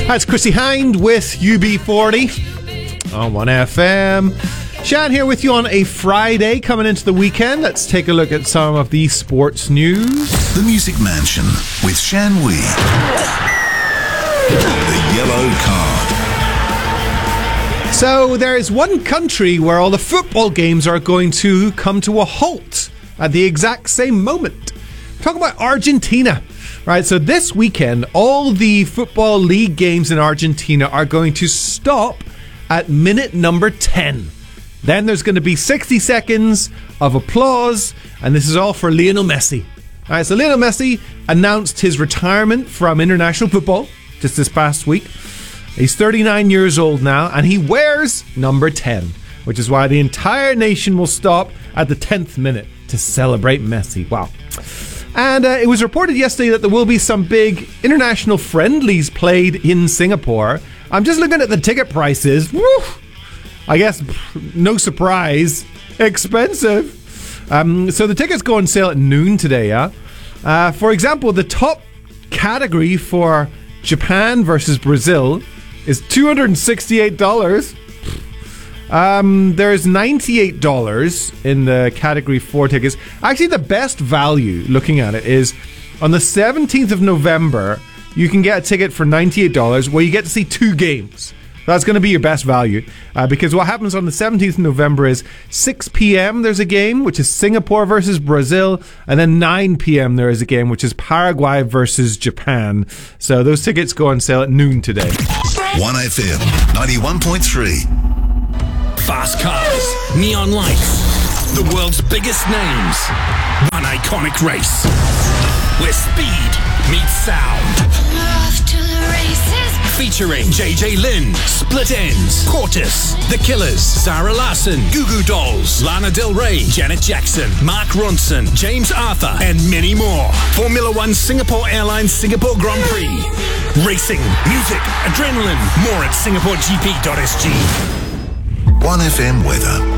That's Chrissy Hind with UB40 on 1FM. Shan here with you on a Friday coming into the weekend. Let's take a look at some of the sports news. The Music Mansion with Shan Wee. The Yellow Card. So there is one country where all the football games are going to come to a halt at the exact same moment. Talk about Argentina. Right, so this weekend, all the Football League games in Argentina are going to stop at minute number 10. Then there's going to be 60 seconds of applause, and this is all for Lionel Messi. All right, so Lionel Messi announced his retirement from international football just this past week. He's 39 years old now, and he wears number 10, which is why the entire nation will stop at the 10th minute to celebrate Messi. Wow. And it was reported yesterday that there will be some big international friendlies played in Singapore. I'm just looking at the ticket prices. Woo! I guess, no surprise, expensive. So the tickets go on sale at noon today, yeah? For example, the top category for Japan versus Brazil is $268. There's $98 in the Category 4 tickets. Actually, the best value, looking at it, is on the 17th of November, you can get a ticket for $98 where you get to see two games. That's going to be your best value because what happens on the 17th of November is 6 p.m. there's a game, which is Singapore versus Brazil, and then 9 p.m. there is a game, which is Paraguay versus Japan. So those tickets go on sale at noon today. 1FM 91.3. Fast cars, neon lights, the world's biggest names. One iconic race where speed meets sound. Off to the races. Featuring JJ Lynn, Split Enz, Cortus, The Killers, Sarah Larson, Goo Goo Dolls, Lana Del Rey, Janet Jackson, Mark Ronson, James Arthur, and many more. Formula One Singapore Airlines Singapore Grand Prix. Racing, music, adrenaline. More at singaporegp.sg. 1FM weather.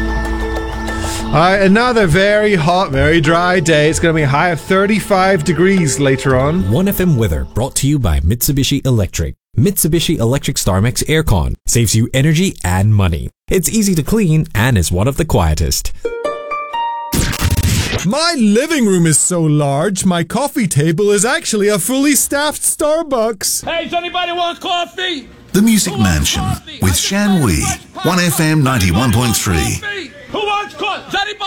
Another very hot, very dry day. It's going to be a high of 35 degrees later on. 1FM weather brought to you by Mitsubishi Electric. Mitsubishi Electric StarMax Aircon saves you energy and money. It's easy to clean and is one of the quietest. My living room is so large, my coffee table is actually a fully staffed Starbucks. Hey, does anybody want coffee? The Music Mansion with Shan Wee. 1FM 91.3. Who wants coffee? Does anybody